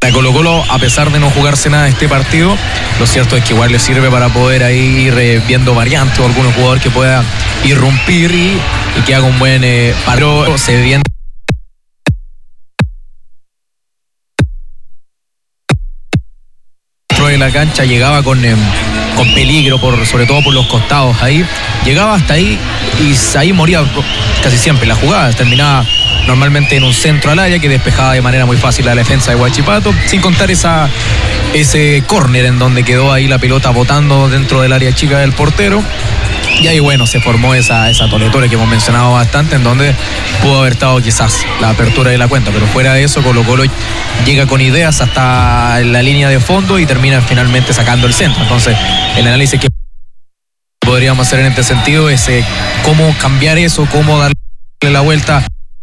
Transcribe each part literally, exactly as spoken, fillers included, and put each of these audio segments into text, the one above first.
A Colo-Colo, a pesar de no jugarse nada este partido, lo cierto es que igual le sirve para poder ahí ir eh, viendo variantes o algún jugador que pueda irrumpir y, y que haga un buen eh, partido. Se viene dentro de la cancha, llegaba con, eh, con peligro, por, sobre todo por los costados ahí. Llegaba hasta ahí y ahí moría casi siempre la jugada. Terminaba normalmente en un centro al área que despejaba de manera muy fácil la defensa de Huachipato, sin contar esa, ese córner en donde quedó ahí la pelota botando dentro del área chica del portero. Y ahí, bueno, se formó esa, esa toletore que hemos mencionado bastante, en donde pudo haber estado quizás la apertura de la cuenta, pero fuera de eso, Colo-Colo llega con ideas hasta la línea de fondo y termina finalmente sacando el centro. Entonces, el análisis que podríamos hacer en este sentido es eh, cómo cambiar eso, cómo darle la vuelta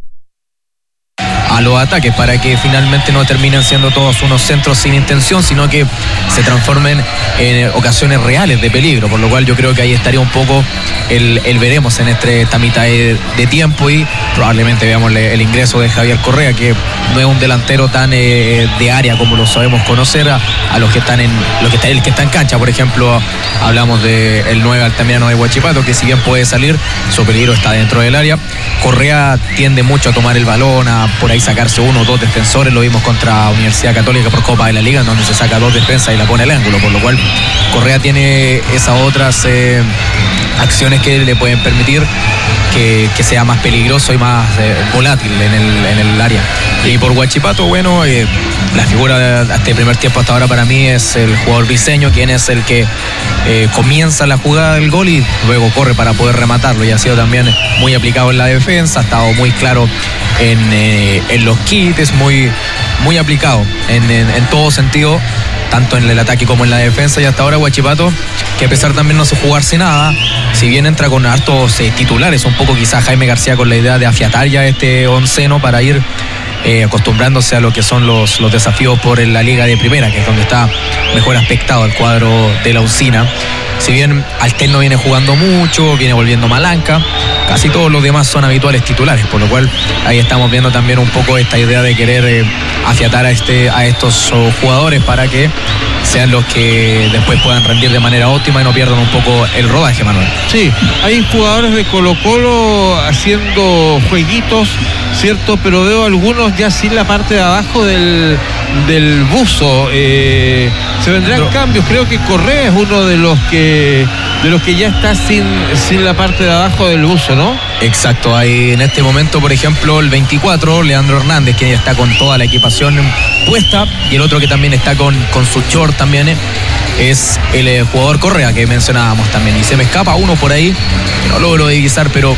a los ataques para que finalmente no terminen siendo todos unos centros sin intención, sino que se transformen en ocasiones reales de peligro, por lo cual yo creo que ahí estaría un poco el, el veremos en este, esta mitad de, de tiempo, y probablemente veamos el, el ingreso de Javier Correa, que no es un delantero tan eh, de área como lo sabemos conocer a, a los que están en los que está, el que está en cancha. Por ejemplo, hablamos del nueve Altamirano de Huachipato, que si bien puede salir, su peligro está dentro del área. Correa tiende mucho a tomar el balón, a por ahí sacarse uno o dos defensores. Lo vimos contra Universidad Católica por Copa de la Liga, en donde se saca dos defensas y la pone al ángulo, por lo cual Correa tiene esas otras eh, acciones que le pueden permitir que, que sea más peligroso y más eh, volátil en el, en el área. Y por Huachipato, bueno, eh, la figura de este primer tiempo hasta ahora para mí es el jugador Briceño, quien es el que eh, comienza la jugada del gol y luego corre para poder rematarlo, y ha sido también muy aplicado en la defensa, ha estado muy claro en, eh, en los quites, muy, muy aplicado en, en, en todo sentido, tanto en el ataque como en la defensa. Y hasta ahora Huachipato, que a pesar también no se jugarse nada, si bien entra con hartos eh, titulares, un poco quizás Jaime García con la idea de afiatar ya este onceno para ir eh, acostumbrándose a lo que son los, los desafíos por la Liga de Primera, que es donde está mejor aspectado el cuadro de la Usina. Si bien Alterno viene jugando mucho, viene volviendo Malanca, casi todos los demás son habituales titulares, por lo cual ahí estamos viendo también un poco esta idea de querer eh, afiatar a, este, a estos oh, jugadores para que sean los que después puedan rendir de manera óptima y no pierdan un poco el rodaje, Manuel. Sí, hay jugadores de Colo-Colo haciendo jueguitos, cierto, pero veo algunos ya sin la parte de abajo del, del buzo. Eh, se vendrán no. cambios, creo que Correa es uno de los que de los que ya está sin, sin la parte de abajo del buzo, ¿no? Exacto, hay en este momento, por ejemplo, el veinticuatro, Leandro Hernández, que ya está con toda la equipación puesta, y el otro que también está con, con su short también eh, es el eh, jugador Correa, que mencionábamos también, y se me escapa uno por ahí, que no logro divisar, pero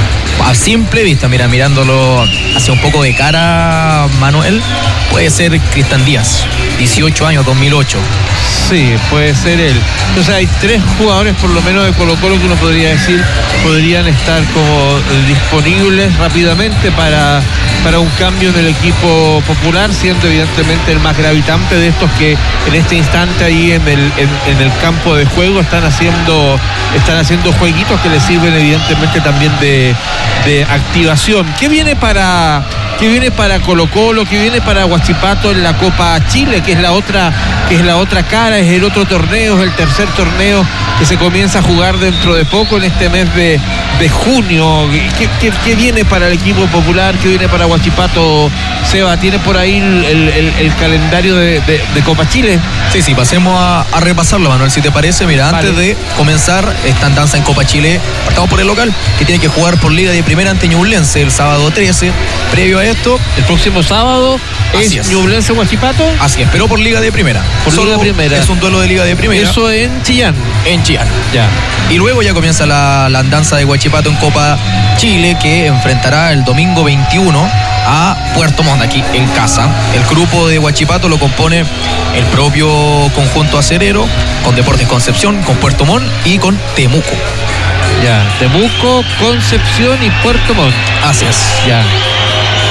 a simple vista, mira, mirándolo hacia un poco de cara, Manuel, puede ser Cristian Díaz, dieciocho años, dos mil ocho. Sí, puede ser él. Entonces hay tres jugadores por lo menos de Colo-Colo que uno podría decir podrían estar como disponibles rápidamente para, para un cambio en el equipo popular, siendo evidentemente el más gravitante de estos que en este instante ahí en el, en, en el campo de juego están haciendo, están haciendo jueguitos que les sirven evidentemente también de, de activación. ¿Qué viene para... que viene para Colo-Colo, que viene para Huachipato en la Copa Chile, que es la otra, que es la otra cara, es el otro torneo, es el tercer torneo que se comienza a jugar dentro de poco en este mes de, de junio? ¿Qué, qué, qué viene para el equipo popular? ¿Qué viene para Huachipato? Seba, ¿tiene por ahí el, el, el calendario de, de, de Copa Chile? Sí, sí, pasemos a, a repasarlo, Manuel, si te parece. Mira, vale. Antes de comenzar, esta andanza en Copa Chile, partamos por el local, que tiene que jugar por Liga de Primera ante Ñublense el sábado trece. Previo a esto, el próximo sábado es, es. Ñublense Huachipato. Así es, pero por Liga de Primera. Por Solo Liga de Primera. Es un duelo de Liga de Primera. Eso en Chillán. En Chillán. Ya. Y luego ya comienza la, la andanza de Huachipato en Copa Chile, que enfrentará el domingo veintiuno a Puerto Montt, aquí en casa. El grupo de Huachipato lo compone el propio conjunto acerero, con Deportes Concepción, con Puerto Montt y con Temuco. Ya, Temuco, Concepción y Puerto Montt. Así es. Ya.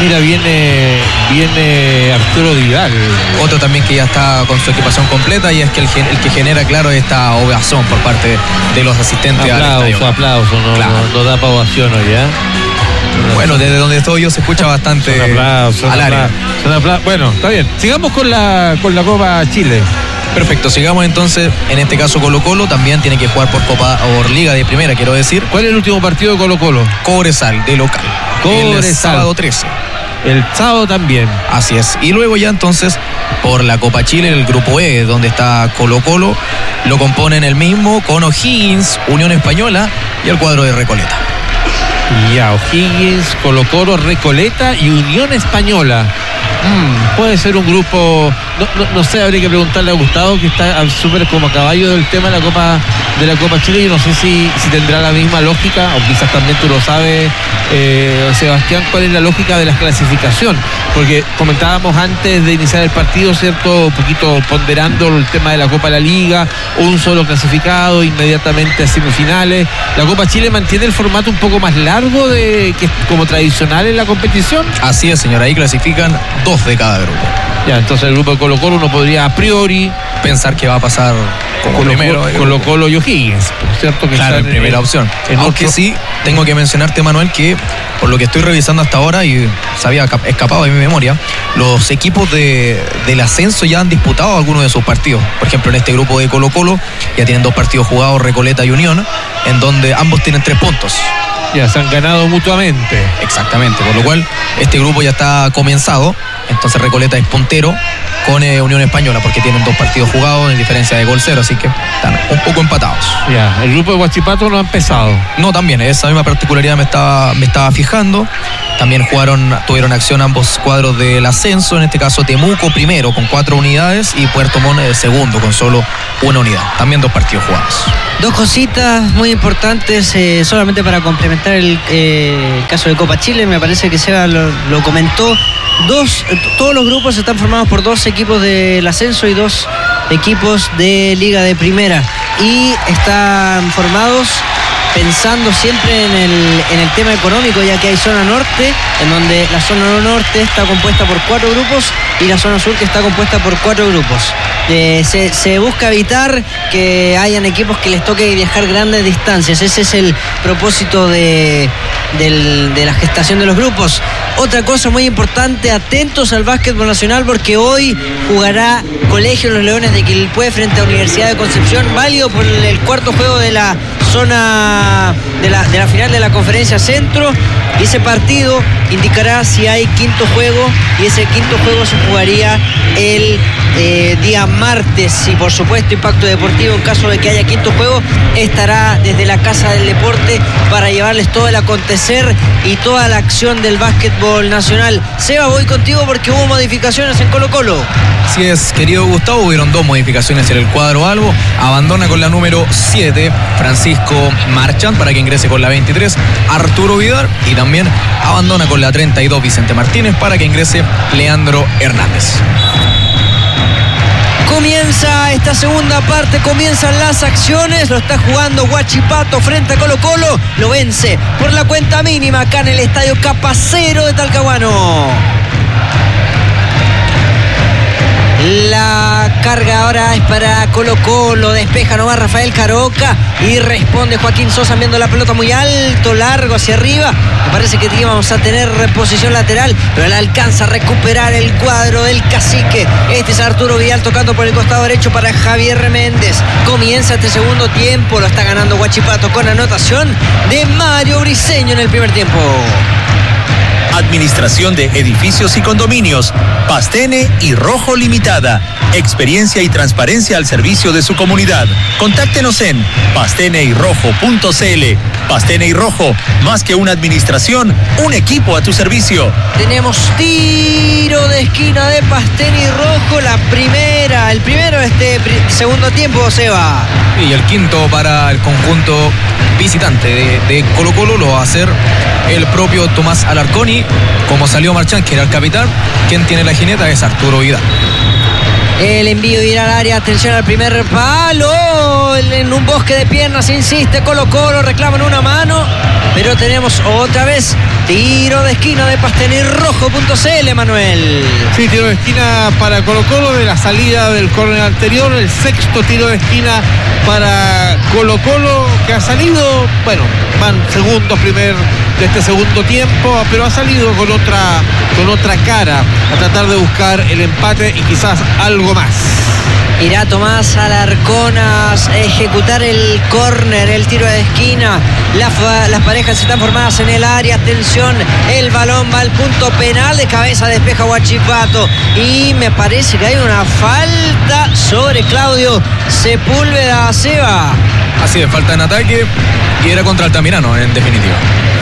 Mira, viene, viene Arturo Vidal. Otro también que ya está con su equipación completa y es que el, el que genera, claro, esta ovación por parte de los asistentes aplauso, al estadio. Aplauso, no, claro. no, no da para ovación hoy, ¿ya? Bueno, desde donde estoy yo se escucha bastante son aplausos, son al área. Son aplausos. Bueno, está bien. Sigamos con la, con la Copa Chile. Perfecto, sigamos entonces, en este caso Colo Colo también tiene que jugar por Copa o Liga de Primera, quiero decir. ¿Cuál es el último partido de Colo Colo? Cobresal, de local. Cobresal. El sábado trece. El sábado también. Así es. Y luego ya entonces, por la Copa Chile, el grupo E, donde está Colo Colo, lo componen el mismo con O'Higgins, Unión Española y el cuadro de Recoleta. Ya, O'Higgins, Colo Colo, Recoleta y Unión Española. Mm, puede ser un grupo, no, no, no sé, habría que preguntarle a Gustavo, que está súper como a caballo del tema de la Copa de la Copa Chile. Yo no sé si, si tendrá la misma lógica, o quizás también tú lo sabes, eh, Sebastián, cuál es la lógica de la clasificación, porque comentábamos antes de iniciar el partido, cierto, un poquito ponderando el tema de la Copa de la Liga, un solo clasificado, inmediatamente a semifinales. La Copa Chile mantiene el formato un poco más largo de que como tradicional en la competición. Así es, señora, ahí clasifican dos de cada grupo. Ya, entonces el grupo de Colo Colo uno podría a priori pensar que va a pasar como Colo, primero Colo Colo y O'Higgins, ¿cierto? Que claro, en primera en, opción. En Aunque otro... sí, tengo que mencionarte, Manuel, que por lo que estoy revisando hasta ahora y se había escapado de mi memoria, los equipos de, del ascenso ya han disputado algunos de sus partidos. Por ejemplo, en este grupo de Colo Colo ya tienen dos partidos jugados, Recoleta y Unión, en donde ambos tienen tres puntos. Ya se han ganado mutuamente. Exactamente, por lo cual este grupo ya está comenzado. Entonces Recoleta es puntero con eh, Unión Española porque tienen dos partidos jugados en diferencia de gol cero, así que están un poco empatados. Ya, el grupo de Huachipato no ha empezado. No, también, esa misma particularidad me estaba, me estaba fijando. También jugaron, tuvieron acción ambos cuadros del ascenso, en este caso Temuco primero con cuatro unidades y Puerto Montt segundo con solo una unidad. También dos partidos jugados. Dos cositas muy importantes, eh, solamente para complementar el, eh, el caso de Copa Chile, me parece que Seba lo, lo comentó. Dos, todos los grupos están formados por dos equipos del ascenso y dos equipos de Liga de Primera y están formados pensando siempre en el, en el tema económico, ya que hay zona norte, en donde la zona norte está compuesta por cuatro grupos y la zona sur que está compuesta por cuatro grupos. Eh, se, se busca evitar que hayan equipos que les toque viajar grandes distancias. Ese es el propósito de, del, de la gestación de los grupos. Otra cosa muy importante, atentos al básquetbol nacional porque hoy jugará Colegio Los Leones de Quilpué frente a Universidad de Concepción, válido por el cuarto juego de la zona de la, de la final de la Conferencia Centro, y ese partido indicará si hay quinto juego, y ese quinto juego se jugaría el eh, día martes, y por supuesto Impacto Deportivo, en caso de que haya quinto juego, estará desde la Casa del Deporte para llevarles todo el acontecer y toda la acción del básquetbol nacional. Seba, voy contigo porque hubo modificaciones en Colo Colo. Así es, querido Gustavo, hubieron dos modificaciones en el cuadro albo. Abandona con la número siete Francisco Marchand para que ingrese con la veintitrés Arturo Vidal, y también abandona con la treinta y dos Vicente Martínez para que ingrese Leandro Hernández. Comienza esta segunda parte, comienzan las acciones, lo está jugando Huachipato frente a Colo Colo, lo vence por la cuenta mínima acá en el Estadio Capacero de Talcahuano. La carga ahora es para Colo Colo, despeja nomás Rafael Caroca y responde Joaquín Sosa enviando la pelota muy alto, largo hacia arriba. Me parece que íbamos a tener reposición lateral, pero la alcanza a recuperar el cuadro del Cacique. Este es Arturo Vidal tocando por el costado derecho para Javier Méndez. Comienza este segundo tiempo, lo está ganando Huachipato con anotación de Mario Briceño en el primer tiempo. Administración de Edificios y Condominios, Pastene y Rojo Limitada. Experiencia y transparencia al servicio de su comunidad. Contáctenos en pastene y rojo punto c l. Pastene y Rojo, más que una administración, un equipo a tu servicio. Tenemos tiro de esquina de Pastene y Rojo, la primera, el primero de este segundo tiempo, Seba. Y el quinto para el conjunto visitante de, de Colo Colo lo va a hacer el propio Tomás Alarconi. Como salió Marchand, que era el capitán, quien tiene la jineta es Arturo Vidal. El envío irá al área, atención al primer palo. Pero en un bosque de piernas insiste Colo Colo, reclaman una mano. Pero tenemos otra vez tiro de esquina de Pastene y Rojo punto c l, Manuel. Sí, tiro de esquina para Colo Colo de la salida del córner anterior. El sexto tiro de esquina para Colo Colo, que ha salido, bueno, van segundos primer de este segundo tiempo, pero ha salido con otra, con otra cara a tratar de buscar el empate y quizás algo más. Irá Tomás Alarcón a ejecutar el córner, el tiro de esquina. La, las parejas están formadas en el área. Atención, el balón va al punto penal. De cabeza despeja Huachipato. Y me parece que hay una falta sobre Claudio Sepúlveda. Seba. Así de falta en ataque. Y era contra Altamirano, en definitiva.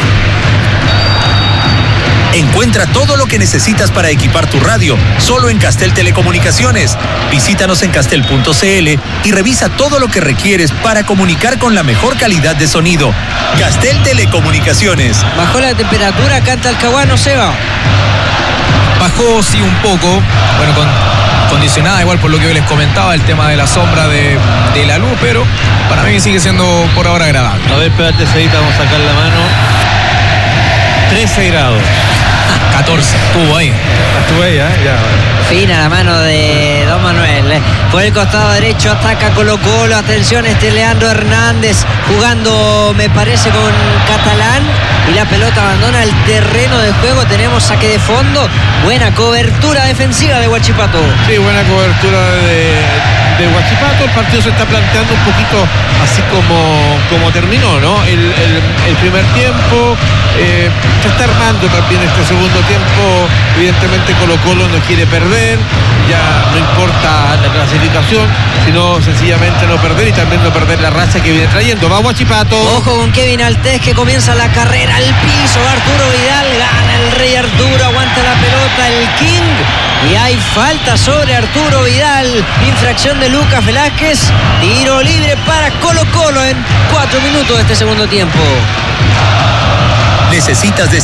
Encuentra todo lo que necesitas para equipar tu radio, solo en Castel Telecomunicaciones. Visítanos en castel punto c l y revisa todo lo que requieres para comunicar con la mejor calidad de sonido. Castel Telecomunicaciones. Bajó la temperatura acá en Talcahuano, Seba. Bajó sí un poco, bueno, con, condicionada igual por lo que yo les comentaba, el tema de la sombra de, de la luz, pero para mí sigue siendo por ahora agradable. A ver, espérate, Seguita, vamos a sacar la mano. trece grados. catorce, estuvo ahí. Estuvo ahí, ¿eh? Ya. Fina la mano de Don Manuel. Por el costado derecho ataca Colo Colo. Atención, este Leandro Hernández jugando, me parece, con Catalán. Y la pelota abandona el terreno de juego. Tenemos saque de fondo. Buena cobertura defensiva de Huachipato. Sí, buena cobertura de, de Huachipato. El partido se está planteando un poquito así como, como terminó, ¿no? El, el, el primer tiempo. Eh, se está armando también este segundo tiempo. Evidentemente Colo Colo no quiere perder, ya no importa la clasificación, sino sencillamente no perder y también no perder la racha que viene trayendo. Va Huachipato. Ojo con Kevin Altés, que comienza la carrera al piso. Arturo Vidal, gana el Rey Arturo, aguanta la pelota el King y hay falta sobre Arturo Vidal. Infracción de Lucas Velázquez. Tiro libre para Colo Colo en cuatro minutos de este segundo tiempo. Necesitas de